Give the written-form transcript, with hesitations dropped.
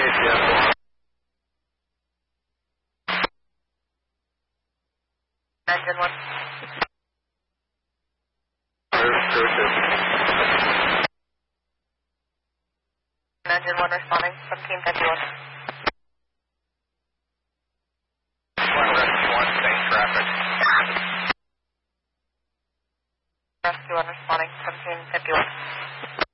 ATS. Engine 1. Engine 1 responding, 1751. Rescue 1, same traffic. Rescue 1 responding, 1751.